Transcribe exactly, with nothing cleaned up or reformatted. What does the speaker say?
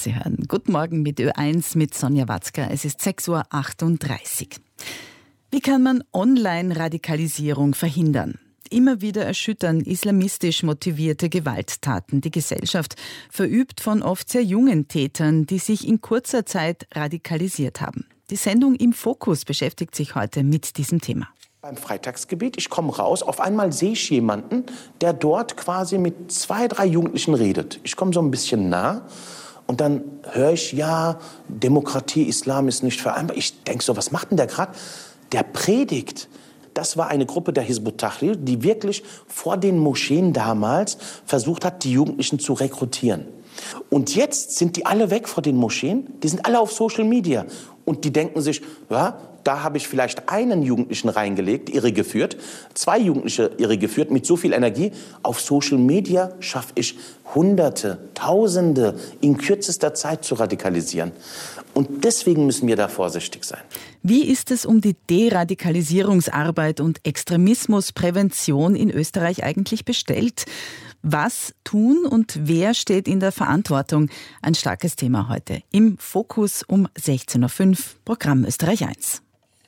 Sie hören Guten Morgen mit Ö eins mit Sonja Watzker. Es ist sechs Uhr achtunddreißig. Wie kann man Online-Radikalisierung verhindern? Immer wieder erschüttern islamistisch motivierte Gewalttaten die Gesellschaft, verübt von oft sehr jungen Tätern, die sich in kurzer Zeit radikalisiert haben. Die Sendung Im Fokus beschäftigt sich heute mit diesem Thema. Beim Freitagsgebet, ich komme raus, auf einmal sehe ich jemanden, der dort quasi mit zwei, drei Jugendlichen redet. Ich komme so ein bisschen nah und dann höre ich, ja, Demokratie, Islam ist nicht vereinbar. Ich denke so, was macht denn der gerade? Der predigt. Das war eine Gruppe der Hizb ut-Tahrir, die wirklich vor den Moscheen damals versucht hat, die Jugendlichen zu rekrutieren. Und jetzt sind die alle weg vor den Moscheen, die sind alle auf Social Media. Und die denken sich, ja, da habe ich vielleicht einen Jugendlichen reingelegt, irregeführt, zwei Jugendliche irregeführt mit so viel Energie. Auf Social Media schaffe ich Hunderte, Tausende in kürzester Zeit zu radikalisieren. Und deswegen müssen wir da vorsichtig sein. Wie ist es um die Deradikalisierungsarbeit und Extremismusprävention in Österreich eigentlich bestellt? Was tun und wer steht in der Verantwortung? Ein starkes Thema heute. Im Fokus um sechzehn Uhr fünf, Programm Österreich eins.